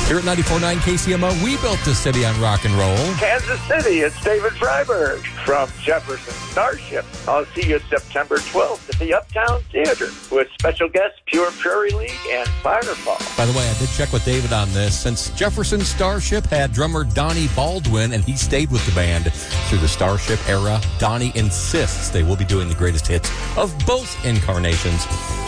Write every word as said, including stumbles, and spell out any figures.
Here at ninety-four point nine K C M O, we built the city on rock and roll. Kansas City, it's David Freiberg from Jefferson Starship. I'll see you September twelfth at the Uptown Theater with special guests Pure Prairie League and Firefall. By the way, I did check with David on this. Since Jefferson Starship had drummer Donnie Baldwin, and he stayed with the band through the Starship era, Donnie insists they will be doing the greatest hits of both incarnations.